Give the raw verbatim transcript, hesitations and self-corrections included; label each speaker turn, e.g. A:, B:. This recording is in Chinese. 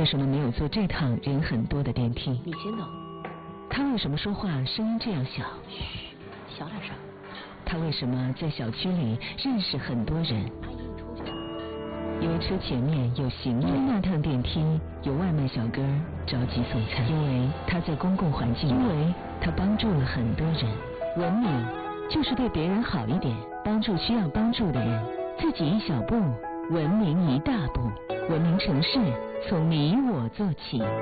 A: 为什么没有坐这趟人很多的电梯？
B: 你先走。
A: 他为什么说话声音这样小？
B: 嘘，小点声。
A: 他为什么在小区里认识很多人？
B: 阿姨，你出去。
A: 因为车前面有行人，因为那趟电梯有外卖小哥着急送餐，因为他在公共环境，因为他帮助了很多人。文明就是对别人好一点，帮助需要帮助的人，自己一小步，文明一大步。文明城市从你我做起。